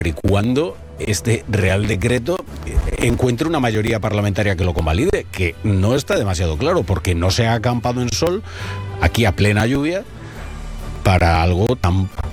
y cuando este Real Decreto encuentre una mayoría parlamentaria que lo convalide, que no está demasiado claro, porque no se ha acampado en sol aquí a plena lluvia para algo tan